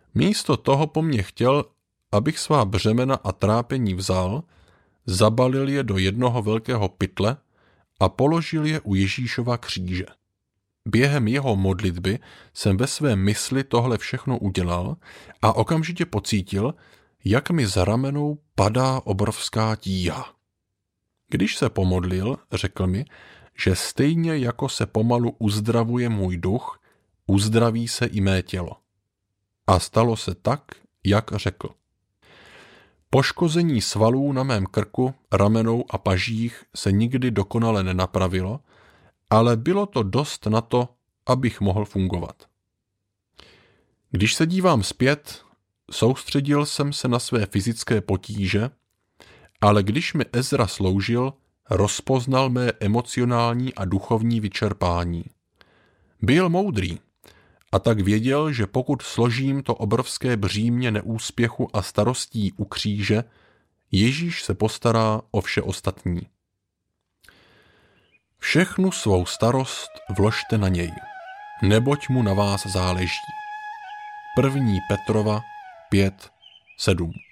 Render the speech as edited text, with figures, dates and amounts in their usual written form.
Místo toho po mně chtěl, abych svá břemena a trápení vzal, zabalil je do jednoho velkého pytle a položil je u Ježíšova kříže. Během jeho modlitby jsem ve své mysli tohle všechno udělal a okamžitě pocítil, jak mi za ramenou padá obrovská tíha. Když se pomodlil, řekl mi, že stejně jako se pomalu uzdravuje můj duch, uzdraví se i mé tělo. A stalo se tak, jak řekl. Poškození svalů na mém krku, ramenou a pažích se nikdy dokonale nenapravilo, ale bylo to dost na to, abych mohl fungovat. Když se dívám zpět, soustředil jsem se na své fyzické potíže, ale když mi Ezra sloužil, rozpoznal mé emocionální a duchovní vyčerpání. Byl moudrý a tak věděl, že pokud složím to obrovské břímě neúspěchu a starostí u kříže, Ježíš se postará o vše ostatní. Všechnu svou starost vložte na něj, neboť mu na vás záleží. 1. Petrova 5:7